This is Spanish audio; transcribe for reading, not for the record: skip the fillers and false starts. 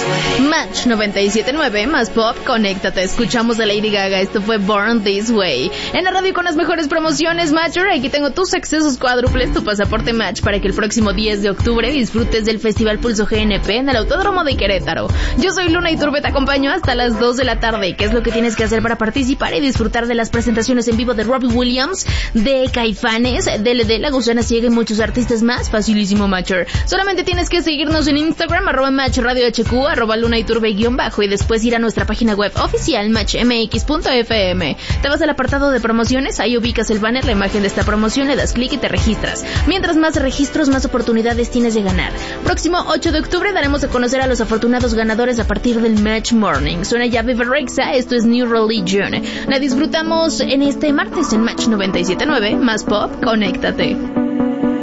Match 97.9 más pop, conéctate. Escuchamos a Lady Gaga, esto fue Born This Way. En la radio con las mejores promociones, Matcher. Aquí tengo tus accesos cuádruples, tu pasaporte Match, para que el próximo 10 de octubre disfrutes del Festival Pulso GNP en el Autódromo de Querétaro. Yo soy Luna Iturbe, te acompaño hasta las 2 de la tarde. ¿Qué es lo que tienes que hacer para participar y disfrutar de las presentaciones en vivo de Robbie Williams, de Caifanes, de La Gusana Ciega y muchos artistas más? Facilísimo, Matcher. Solamente tienes que seguirnos en Instagram, @MatchRadioHQ, @LunaIturbe_ y después ir a nuestra página web oficial matchmx.fm. Te vas al apartado de promociones, ahí ubicas el banner, la imagen de esta promoción, le das clic y te registras. Mientras más registros, más oportunidades tienes de ganar. Próximo 8 de octubre daremos a conocer a los afortunados ganadores a partir del Match Morning. Suena ya Viva Rexa, esto es New Religion. La disfrutamos en este martes en Match 97.9, más pop, conéctate.